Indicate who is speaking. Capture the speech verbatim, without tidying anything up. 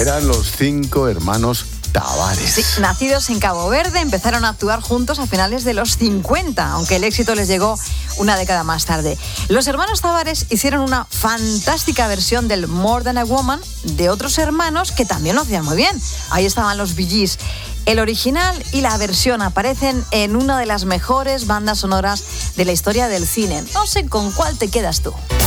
Speaker 1: Eran los cinco hermanos Tavares.
Speaker 2: Sí, nacidos en Cabo Verde, empezaron a actuar juntos a finales de los cincuenta, aunque el éxito les llegó una década más tarde. Los hermanos Tavares hicieron una fantástica versión del More Than a Woman de otros hermanos que también lo hacían muy bien. Ahí estaban los Bee Gees. El original y la versión aparecen en una de las mejores bandas sonoras de la historia del cine. No sé con cuál te quedas tú.